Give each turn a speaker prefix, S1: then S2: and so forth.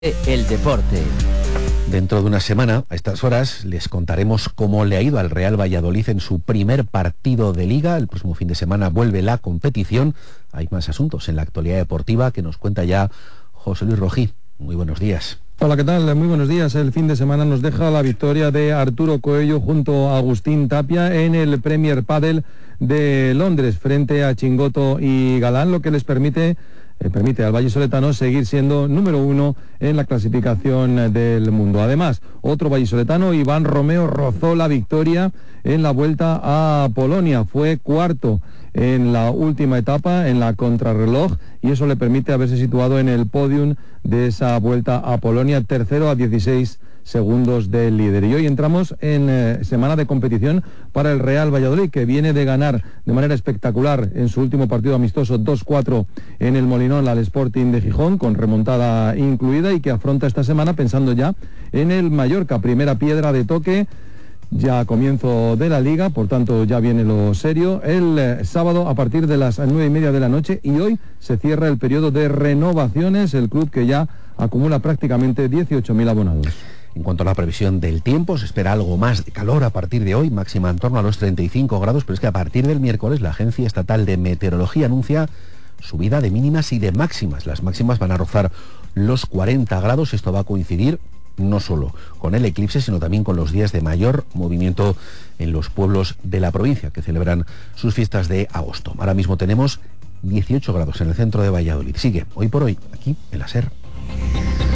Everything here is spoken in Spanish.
S1: El deporte.
S2: Dentro de una semana, a estas horas, les contaremos cómo le ha ido al Real Valladolid en su primer partido de Liga. El próximo fin de semana vuelve la competición. Hay más asuntos en la actualidad deportiva que nos cuenta ya José Luis Rojí. Muy buenos días.
S3: Hola, ¿qué tal? Muy buenos días. El fin de semana nos deja la victoria de Arturo Coello junto a Agustín Tapia en el Premier Padel de Londres frente a Chingoto y Galán, lo que les permite al vallisoletano seguir siendo número 1 en la clasificación del mundo. Además, otro vallisoletano, Iván Romeo, rozó la victoria en la vuelta a Polonia. Fue cuarto en la última etapa, en la contrarreloj, y eso le permite haberse situado en el podium de esa vuelta a Polonia, tercero a 16 segundos del líder. Y hoy entramos en semana de competición para el Real Valladolid, que viene de ganar de manera espectacular en su último partido amistoso 2-4 en el Molinón al Sporting de Gijón, con remontada incluida, y que afronta esta semana pensando ya en el Mallorca, primera piedra de toque ya a comienzo de la Liga, por tanto ya viene lo serio, el sábado a partir de las 9:30 de la noche, y hoy se cierra el periodo de renovaciones, el club que ya acumula prácticamente 18.000 abonados.
S2: En cuanto a la previsión del tiempo, se espera algo más de calor a partir de hoy, máxima en torno a los 35 grados, pero es que a partir del miércoles la Agencia Estatal de Meteorología anuncia subida de mínimas y de máximas. Las máximas van a rozar los 40 grados, esto va a coincidir no solo con el eclipse, sino también con los días de mayor movimiento en los pueblos de la provincia que celebran sus fiestas de agosto. Ahora mismo tenemos 18 grados en el centro de Valladolid. Sigue hoy por hoy aquí en la SER.